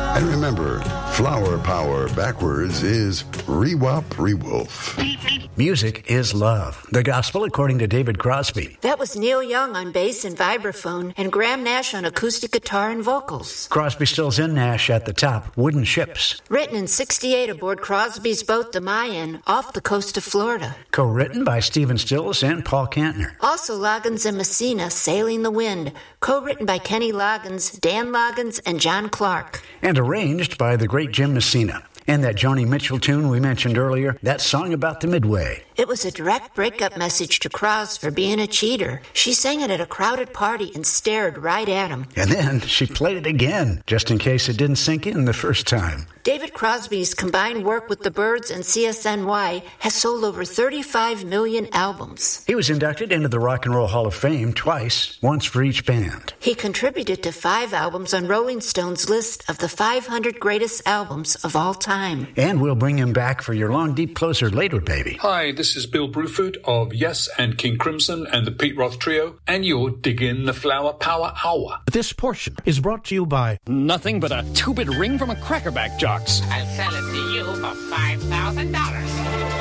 And remember, flower power backwards is re-wop, re-wolf. Music is love. The gospel according to David Crosby. That was Neil Young on bass and vibraphone and Graham Nash on acoustic guitar and vocals. Crosby, Stills, and Nash at the top, Wooden Ships. Written in '68 aboard Crosby's boat, the Mayan, off the coast of Florida. Co-written by Stephen Stills and Paul Kantner. Also Loggins and Messina, Sailing the Wind. Co-written by Kenny Loggins, Dan Loggins, and John Clark. And arranged by the great Jim Messina. And that Joni Mitchell tune we mentioned earlier, that song about the Midway. It was a direct breakup message to Cross for being a cheater. She sang it at a crowded party and stared right at him. And then she played it again, just in case it didn't sink in the first time. David Crosby's combined work with the Byrds and CSNY has sold over 35 million albums. He was inducted into the Rock and Roll Hall of Fame twice, once for each band. He contributed to 5 albums on Rolling Stone's list of the 500 greatest albums of all time. And we'll bring him back for your long, deep closer later, baby. Hi, this is Bill Bruford of Yes and King Crimson and the Pete Roth Trio, and you're digging the Flower Power Hour. This portion is brought to you by nothing but a 2-bit ring from a crackerback jocks. I'll sell it to you for $5,000.